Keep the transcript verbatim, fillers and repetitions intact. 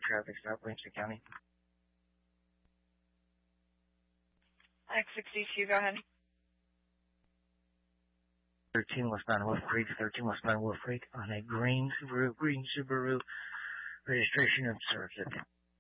traffic stop, Williamson County. X sixty-two, go ahead. thirteen westbound Wolf Creek, thirteen westbound Wolf Creek on a green Subaru, green Subaru, registration observed.